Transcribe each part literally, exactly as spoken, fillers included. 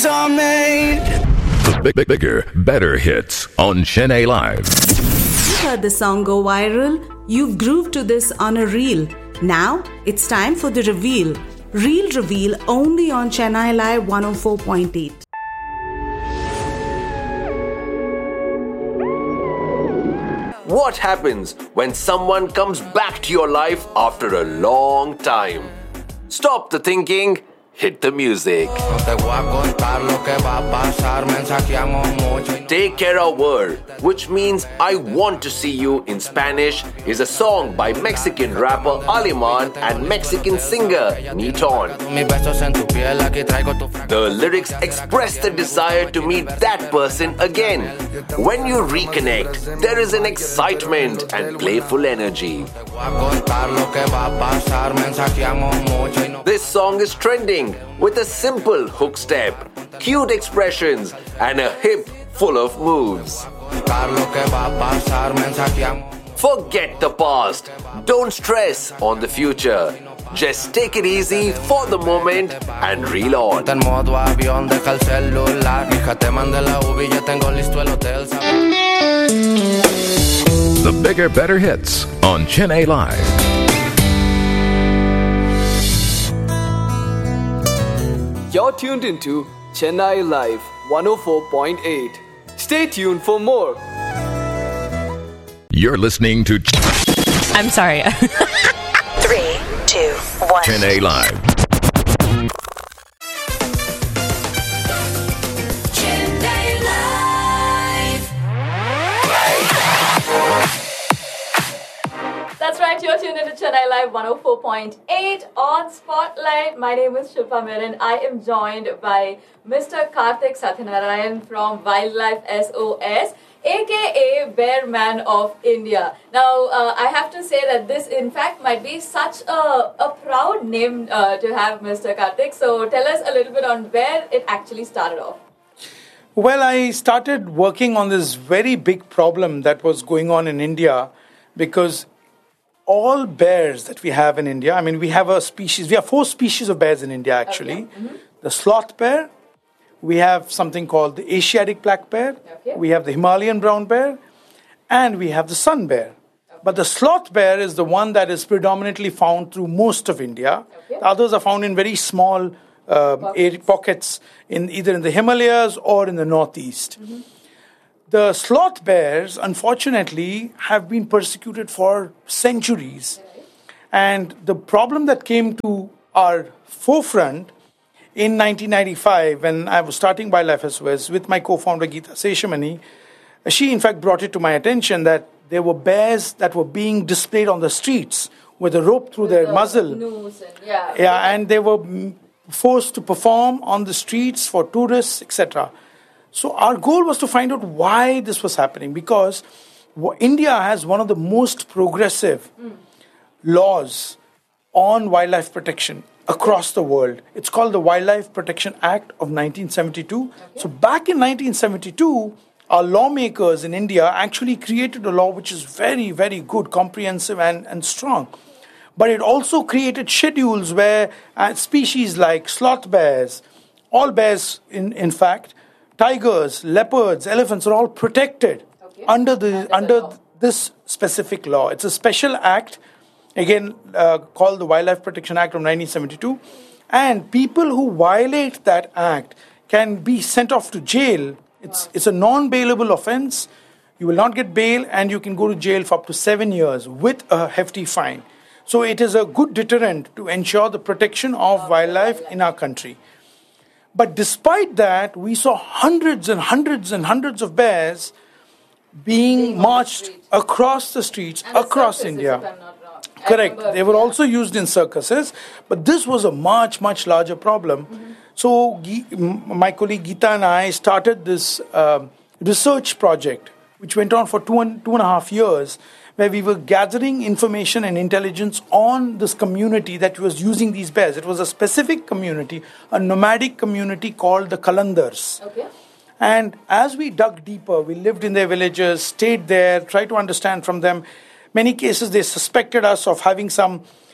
promises are made. The big, big, bigger, better hits on Chennai Live. You heard the song go viral. You've grooved to this on a reel. Now it's time for the reveal. Reel reveal only on Chennai Live one oh four point eight. What happens when someone comes back to your life after a long time? Stop the thinking, hit the music. Te Quiero Ver, which means I want to see you in Spanish, is a song by Mexican rapper Aliman and Mexican singer Niton. The lyrics express the desire to meet that person again. When you reconnect, there is an excitement and playful energy. This song is trending with a simple hook step, cute expressions, and a hip full of moves. Forget the past. Don't stress on the future. Just take it easy for the moment and reel on. The bigger, better hits on Chennai Live. You're tuned into Chennai Live one oh four point eight. Stay tuned for more. You're listening to I'm sorry. Three, two, one. Chennai Live. Chennai Live. That's right, you're tuned into Chennai Live one oh four point eight on Spotlight. My name is Shilpa Menon. I am joined by Mister Karthik Satyanarayan from Wildlife S O S, aka Bear Man of India. Now, uh, I have to say that this, in fact, might be such a, a proud name uh, to have, Mister Karthik. So, tell us a little bit on where it actually started off. Well, I started working on this very big problem that was going on in India because all bears that we have in India, I mean, we have a species, we have four species of bears in India actually. Okay. Mm-hmm. The sloth bear, we have something called the Asiatic black bear, okay. We have the Himalayan brown bear, and we have the sun bear. Okay. But the sloth bear is the one that is predominantly found through most of India. Okay. The others are found in very small uh, pockets. pockets in either in the Himalayas or in the northeast. Mm-hmm. The sloth bears, unfortunately, have been persecuted for centuries. And the problem that came to our forefront in nineteen ninety-five, when I was starting Wildlife S O S with my co-founder Geeta Seshamani, she in fact brought it to my attention that there were bears that were being displayed on the streets with a rope through with their the muzzle. Noose and, yeah, yeah, and they were forced to perform on the streets for tourists, et cetera. So our goal was to find out why this was happening, because India has one of the most progressive mm. laws on wildlife protection across the world. It's called the Wildlife Protection Act of nineteen seventy-two. Okay. So back in nineteen seventy-two, our lawmakers in India actually created a law which is very, very good, comprehensive and, and strong. But it also created schedules where uh, species like sloth bears, all bears in, in fact, tigers, leopards, elephants are all protected okay. under the under, under the this specific law. It's a special act, again uh, called the Wildlife Protection Act of nineteen seventy-two. And people who violate that act can be sent off to jail. It's, it's a non-bailable offense. You will not get bail and you can go to jail for up to seven years with a hefty fine. So it is a good deterrent to ensure the protection of wildlife in our country. But despite that, we saw hundreds and hundreds and hundreds of bears being, being marched the across the streets, and across the India. If I'm not wrong. Correct. Remember, they were yeah. also used in circuses, but this was a much, much larger problem. Mm-hmm. So my colleague Geeta and I started this uh, research project, which went on for two and, two and a half years, where we were gathering information and intelligence on this community that was using these bears. It was a specific community, a nomadic community called the Kalandars. Okay. And as we dug deeper, we lived in their villages, stayed there, tried to understand from them. Many cases they suspected us of having some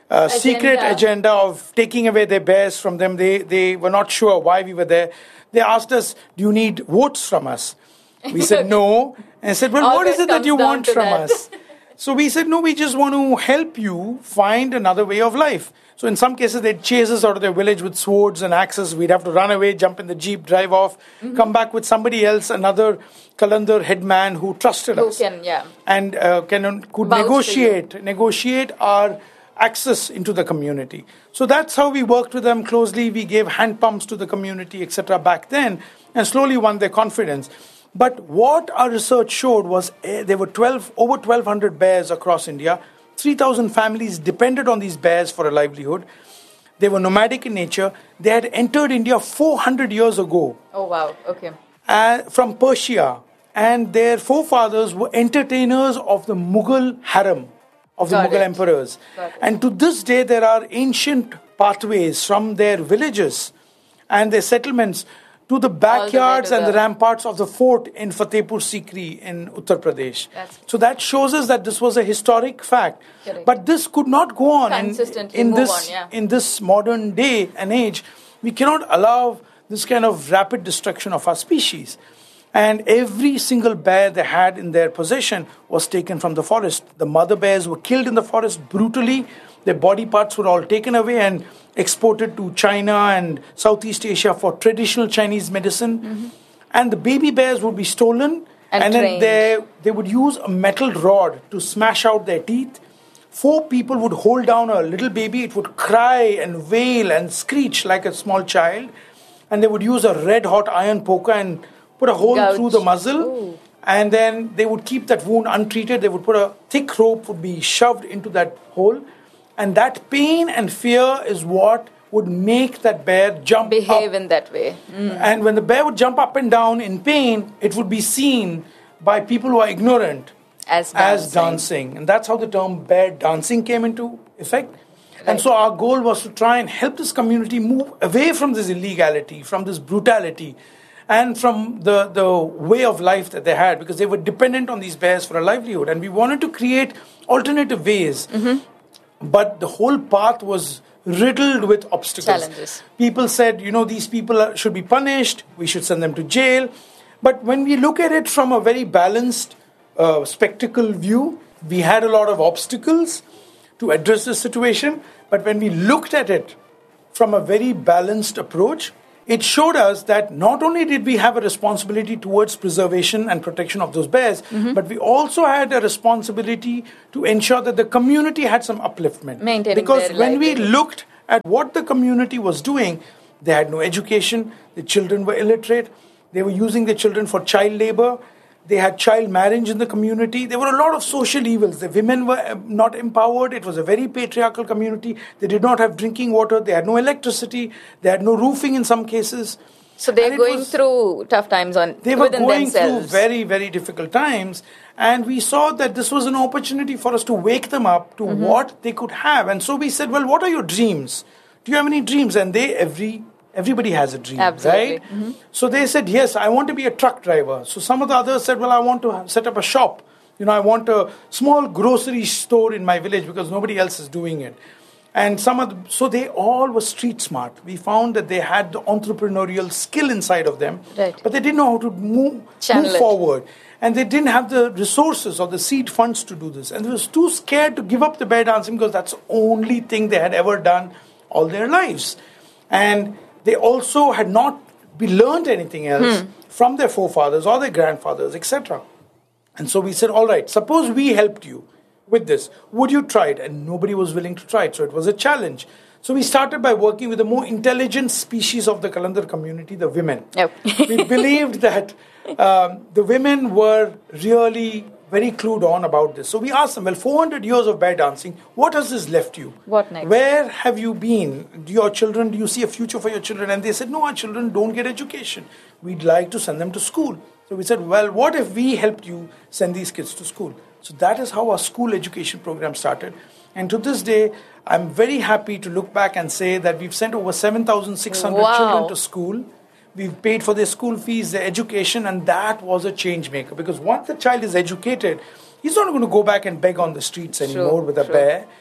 uh, secret agenda of taking away their bears from them. They, they were not sure why we were there. They asked us, do you need votes from us? We said no. And I said, well, what is it that you want from us? So we said, no, we just want to help you find another way of life. So in some cases, they'd chase us out of their village with swords and axes. We'd have to run away, jump in the jeep, drive off, mm-hmm. come back with somebody else, another Kalandar headman who trusted who us. Can, yeah. And uh, can, could Vouch negotiate, negotiate our access into the community. So that's how we worked with them closely. We gave hand pumps to the community, et cetera back then, and slowly won their confidence. But what our research showed was uh, there were twelve over twelve hundred bears across India. three thousand families depended on these bears for a livelihood. They were nomadic in nature. They had entered India four hundred years ago. Oh, wow. Okay. Uh, from Persia. And their forefathers were entertainers of the Mughal harem, of the Got Mughal it. emperors. Got it. And to this day, there are ancient pathways from their villages and their settlements to the backyards to and the- the ramparts of the fort in Fatehpur Sikri in Uttar Pradesh. That's- So that shows us that this was a historic fact. Correct. But this could not go on in, Consistently in move this on, yeah. in this modern day and age. We cannot allow this kind of rapid destruction of our species. And every single bear they had in their possession was taken from the forest. The mother bears were killed in the forest brutally. Their body parts were all taken away and exported to China and Southeast Asia for traditional Chinese medicine. Mm-hmm. And the baby bears would be stolen. And And, then trained. they, they would use a metal rod to smash out their teeth. Four people would hold down a little baby. It would cry and wail and screech like a small child. And they would use a red hot iron poker and put a hole Gouge. through the muzzle. Ooh. And then they would keep that wound untreated. They would put a thick rope would be shoved into that hole. And that pain and fear is what would make that bear jump Behave up. in that way. Mm. And when the bear would jump up and down in pain, it would be seen by people who are ignorant As as dancing. dancing. And that's how the term bear dancing came into effect. And so our goal was to try and help this community move away from this illegality, from this brutality, and from the, the way of life that they had, because they were dependent on these bears for a livelihood. And we wanted to create alternative ways. Mm-hmm. But the whole path was riddled with obstacles. Challenges. People said, you know, these people are, should be punished, we should send them to jail. But when we look at it from a very balanced uh, spectacle view, we had a lot of obstacles to address the situation. But when we looked at it from a very balanced approach, it showed us that not only did we have a responsibility towards preservation and protection of those bears, mm-hmm. but we also had a responsibility to ensure that the community had some upliftment. Maintaining because their when we livelihood. looked at what the community was doing, they had no education, the children were illiterate, they were using their children for child labor, they had child marriage in the community. There were a lot of social evils. The women were not empowered. It was a very patriarchal community. They did not have drinking water. They had no electricity. They had no roofing in some cases. So they're And it going was- through tough times on They were within going themselves. through very, very difficult times. And we saw that this was an opportunity for us to wake them up to Mm-hmm. what they could have. And so we said, well, what are your dreams? Do you have any dreams? And they, every everybody has a dream, Absolutely. right? Mm-hmm. So they said, yes, I want to be a truck driver. So some of the others said, well, I want to have- set up a shop. You know, I want a small grocery store in my village because nobody else is doing it. And some of the, so they all were street smart. We found that they had the entrepreneurial skill inside of them, Right. but they didn't know how to move, Channel move it. forward. And they didn't have the resources or the seed funds to do this. And they were too scared to give up the bear dancing because that's the only thing they had ever done all their lives. And they also had not be learned anything else Hmm. from their forefathers or their grandfathers, et cetera. And so we said, all right, suppose we helped you with this. Would you try it? And nobody was willing to try it. So it was a challenge. So we started by working with the more intelligent species of the Kalandar community, the women. Yep. We believed that um, the women were really very clued on about this. So we asked them, well, four hundred years of bear dancing, what has this left you? What next? Where have you been? Do your children, do you see a future for your children? And they said, no, our children don't get education. We'd like to send them to school. So we said, well, what if we helped you send these kids to school? So that is how our school education program started. And to this day, I'm very happy to look back and say that we've sent over seven thousand six hundred Wow. children to school. We've paid for their school fees, their education, and that was a change maker. Because once the child is educated, he's not going to go back and beg on the streets anymore with a true. bear.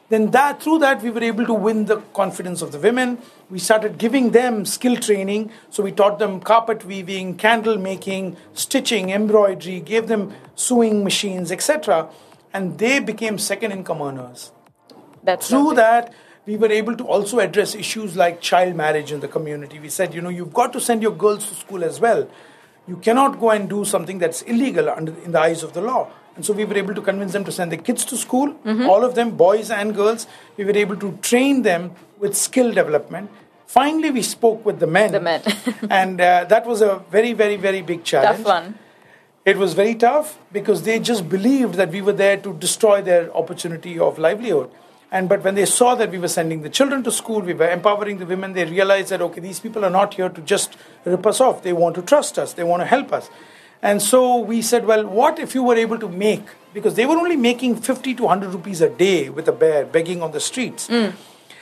Then that through that, we were able to win the confidence of the women. We started giving them skill training. So we taught them carpet weaving, candle making, stitching, embroidery, gave them sewing machines, et cetera. And they became second income earners. That's Through lovely. that, we were able to also address issues like child marriage in the community. We said, you know, you've got to send your girls to school as well. You cannot go and do something that's illegal under, in the eyes of the law. And so we were able to convince them to send their kids to school, mm-hmm. all of them, boys and girls. We were able to train them with skill development. Finally, we spoke with the men. The men. and uh, that was a very, very, very big challenge. Tough one. It was very tough because they just believed that we were there to destroy their opportunity of livelihood. And but when they saw that we were sending the children to school, we were empowering the women, they realized that, okay, these people are not here to just rip us off. They want to trust us. They want to help us. And so we said, well, what if you were able to make, because they were only making fifty to one hundred rupees a day with a bear begging on the streets. Mm.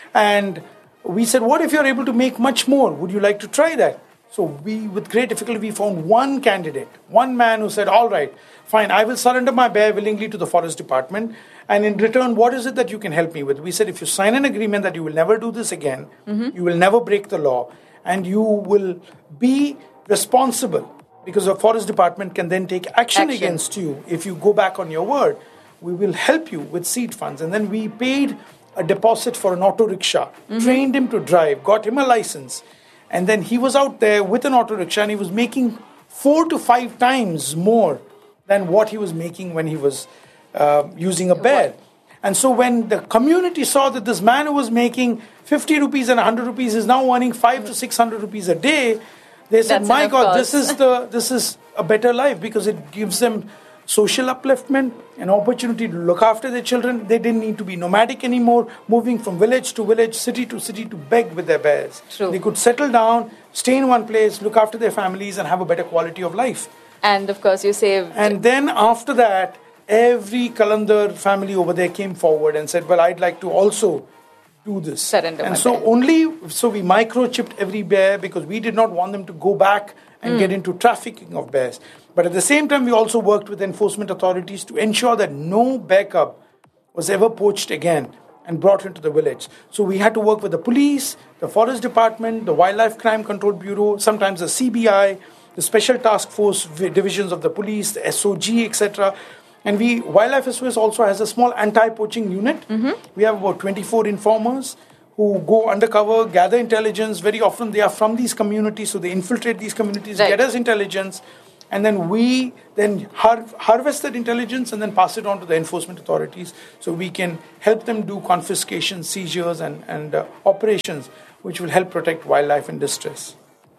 And we said, what if you're able to make much more? Would you like to try that? So we, with great difficulty, we found one candidate, one man who said, all right, fine, I will surrender my bear willingly to the forest department. And in return, what is it that you can help me with? We said, if you sign an agreement that you will never do this again, mm-hmm. you will never break the law, and you will be responsible, because the forest department can then take action, action against you if you go back on your word. We will help you with seed funds. And then we paid a deposit for an auto rickshaw, mm-hmm. trained him to drive, got him a license. And then he was out there with an auto rickshaw, and he was making four to five times more than what he was making when he was uh, using a bear. What? And so when the community saw that this man who was making fifty rupees and one hundred rupees is now earning five to six hundred rupees a day, they said, That's my God, cost. this is the this is a better life, because it gives them social upliftment, an opportunity to look after their children. They didn't need to be nomadic anymore, moving from village to village, city to city to beg with their bears. True. They could settle down, stay in one place, look after their families, and have a better quality of life. And of course, you saved. And then after that, every Kalandar family over there came forward and said, well, I'd like to also do this. Surrender and my so bear. only, so we microchipped every bear, because we did not want them to go back and mm. get into trafficking of bears. But at the same time, we also worked with enforcement authorities to ensure that no bear cub was ever poached again and brought into the village. So we had to work with the police, the forest department, the Wildlife Crime Control Bureau, sometimes the C B I, the Special Task Force divisions of the police, the S O G, et cetera. And we, Wildlife S O S also has a small anti-poaching unit. Mm-hmm. We have about twenty-four informers who go undercover, gather intelligence. Very often they are from these communities, so they infiltrate these communities, right. get us intelligence, and then we then har- harvest that intelligence and then pass it on to the enforcement authorities, so we can help them do confiscation, seizures, and, and uh, operations which will help protect wildlife in distress.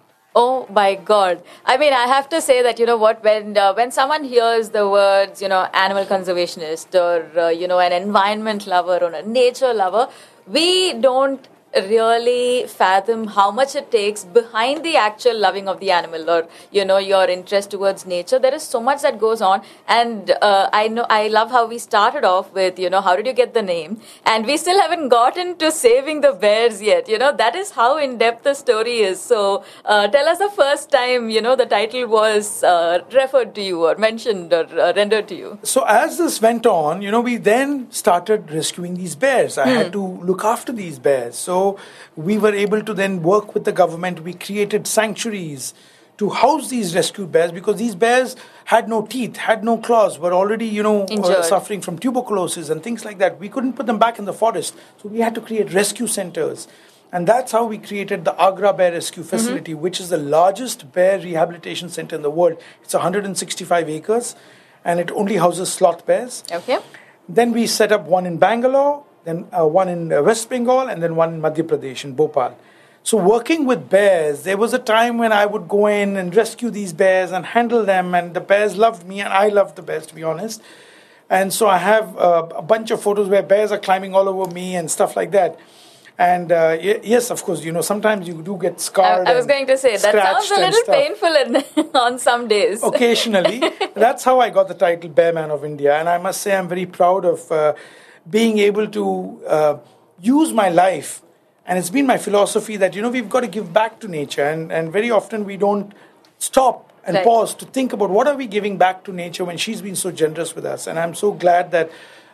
Oh my God! I mean, I have to say that, you know what, when uh, when someone hears the words, you know, animal conservationist, or uh, you know, an environment lover or a nature lover, we don't really fathom how much it takes behind the actual loving of the animal, or you know, your interest towards nature. There is so much that goes on, and uh, I know I love how we started off with, you know, how did you get the name, and we still haven't gotten to saving the bears yet. You know, that is how in depth the story is. So uh, tell us the first time, you know, the title was uh, referred to you or mentioned or uh, rendered to you. So as this went on, you know, we then started rescuing these bears. I hmm. had to look after these bears. So So we were able to then work with the government. We created sanctuaries to house these rescued bears, because these bears had no teeth, had no claws, were already, you know, uh, suffering from tuberculosis and things like that. We couldn't put them back in the forest. So we had to create rescue centers. And that's how we created the Agra Bear Rescue Facility, mm-hmm. which is the largest bear rehabilitation center in the world. It's one hundred sixty-five acres, and it only houses sloth bears. Okay. Then we set up one in Bangalore, then uh, one in uh, West Bengal, and then one in Madhya Pradesh, in Bhopal. So working with bears, there was a time when I would go in and rescue these bears and handle them, and the bears loved me, and I loved the bears, to be honest. And so I have uh, a bunch of photos where bears are climbing all over me and stuff like that. And uh, y- yes, of course, you know, sometimes you do get scarred. I, I was going to say, that sounds a little painful in, on some days. Occasionally. That's how I got the title Bear Man of India. And I must say I'm very proud of uh, being able to uh, use my life. And it's been my philosophy that, you know, we've got to give back to nature. And, and very often we don't stop and right. pause to think about what are we giving back to nature when she's been so generous with us. And I'm so glad that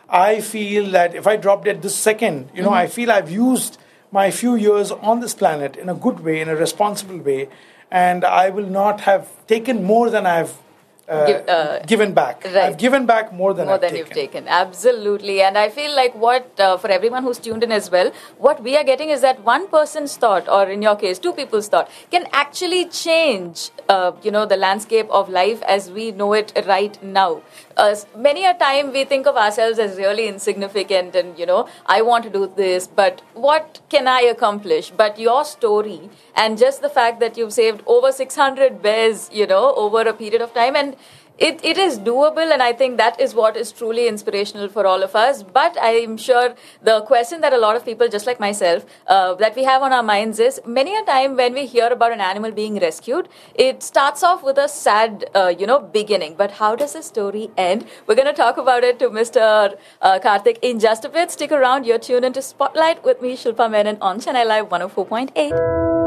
I feel that if I drop dead this second, you know, Mm-hmm. I feel I've used my few years on this planet in a good way, in a responsible way, and I will not have taken more than I've uh, Give- uh, given back. right. I've given back more than More I've than taken. you've taken. Absolutely. And I feel like what, uh, for everyone who's tuned in as well, what we are getting is that one person's thought, or in your case, two people's thought, can actually change, uh, you know, the landscape of life as we know it right now. Uh, s- many a time we think of ourselves as really insignificant and, you know, I want to do this, but what can I accomplish? But your story and just the fact that you've saved over six hundred bears, you know, over a period of time, and It, it is doable, and I think that is what is truly inspirational for all of us. But I'm sure the question that a lot of people, just like myself, uh, that we have on our minds is, many a time when we hear about an animal being rescued, it starts off with a sad, uh, you know, beginning. But how does the story end? We're going to talk about it to Mister Uh, Karthik in just a bit. Stick around. You're tuned into Spotlight with me, Shilpa Menon, on Chennai Live one oh four point eight.